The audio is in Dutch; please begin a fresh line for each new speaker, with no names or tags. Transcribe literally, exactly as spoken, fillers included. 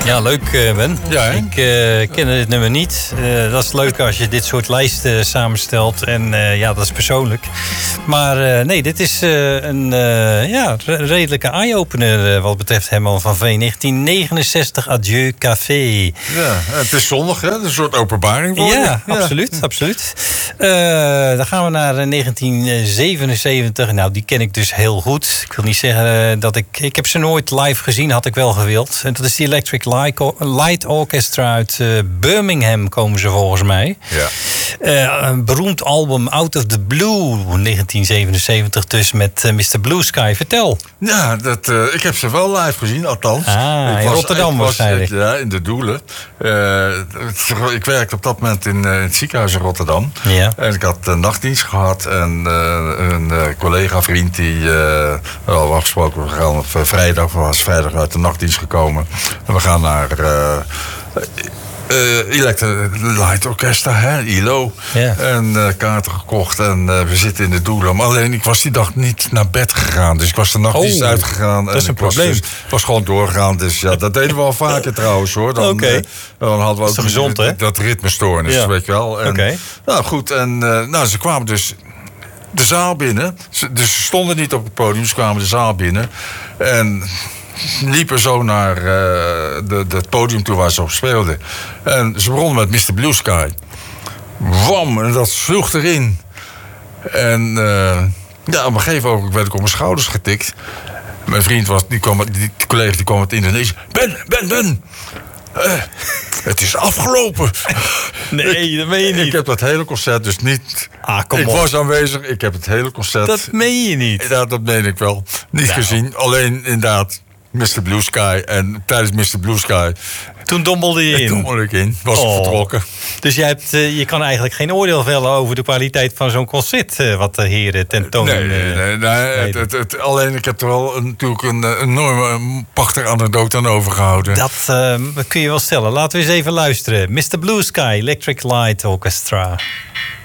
Ja, leuk uh, Ben.
Ja,
ik uh, ken het nummer niet. Uh, dat is leuk als je dit soort lijsten samenstelt. En uh, ja, dat is persoonlijk. Maar uh, nee, dit is uh, een uh, ja, redelijke eye-opener uh, wat betreft Herman van Veen. negentien negenenzestig, Adieu Café.
Ja, het is zondag, hè? Een soort openbaring voor
ja,
je. Ja,
absoluut, absoluut. Uh, dan gaan we naar negentien zevenenzeventig. Nou, die ken ik dus heel goed. Ik wil niet zeggen dat ik... Ik heb ze nooit live gezien, had ik wel gewild. En dat is die Electric Light Orchestra uit uh, Birmingham, komen ze volgens mij.
Ja.
Uh, een beroemd album, Out of the Blue, negentien zevenenzeventig dus, met uh, mister Blue Sky. Vertel.
Ja, dat, uh, ik heb ze wel live gezien, althans.
Ah,
ik
in
was,
Rotterdam
ik was,
waarschijnlijk.
Ik, ja, in de Doelen. Uh, ik werkte op dat moment in, uh, in het ziekenhuis in Rotterdam.
Ja.
En ik had uh, nachtdienst gehad. En uh, een uh, collega, vriend, die uh, wel afgesproken, we gaan op uh, vrijdag, was vrijdag uit de nachtdienst gekomen. En we gaan naar... Uh, Uh, Electric Light Orchestra, hè, I L O.
Ja.
En uh, kaarten gekocht en uh, we zitten in de Doelen. Maar alleen, ik was die dag niet naar bed gegaan. Dus ik was de nachtdienst
oh,
uitgegaan.
Dat is
en
een
ik was
probleem.
Dus, was gewoon doorgegaan. Dus ja, dat deden we al vaker trouwens, hoor. Dan,
okay.
uh, dan hadden we ook
dat is gezond,
die,
hè?
dat ritmestoornis,
ja.
weet je wel. En,
okay.
Nou goed, en uh, nou, ze kwamen dus de zaal binnen. Ze, dus ze stonden niet op het podium, ze kwamen de zaal binnen. En... liepen zo naar uh, de, de, het podium toe waar ze op speelden. En ze begonnen met mister Blue Sky. Wam, en dat sloeg erin. En uh, ja, op een gegeven moment werd ik op mijn schouders getikt. Mijn vriend was, die, kwam, die, die collega die kwam uit Indonesië. Ben, Ben, Ben! Uh, het is afgelopen.
Nee, dat meen je niet.
Ik heb dat hele concert dus niet...
Ah, kom
ik
op.
was aanwezig, ik heb het hele concert...
Dat meen je niet.
Ja, dat meen ik wel. Niet nou. gezien, alleen inderdaad... mister Blue Sky. En tijdens mister Blue Sky...
Toen dommelde je in?
Toen dommelde ik in. Was
oh.
ik vertrokken.
Dus jij hebt, uh, je kan eigenlijk geen oordeel vellen over de kwaliteit van zo'n concert... Uh, wat de heren tentonen.
Nee, nee, nee. nee het, het, het, alleen ik heb er wel een, natuurlijk een, een enorme prachtige anekdote aan overgehouden.
Dat uh, kun je wel stellen. Laten we eens even luisteren. mister Blue Sky, Electric Light Orchestra.